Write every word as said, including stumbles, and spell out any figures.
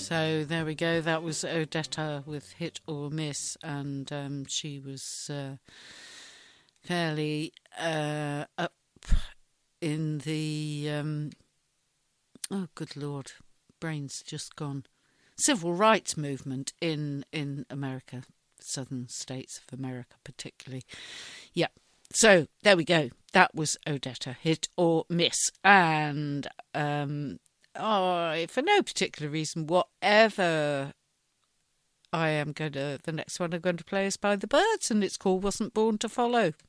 So there we go. That was Odetta with Hit or Miss, and um, she was uh, fairly uh, up in the um, oh, good Lord, brain's just gone. Civil rights movement in in America, southern states of America, particularly. Yeah. So there we go. That was Odetta, Hit or Miss, and um, oh, for no particular reason whatever, I am going to, the next one I'm going to play is by the Byrds, and it's called Wasn't Born to Follow.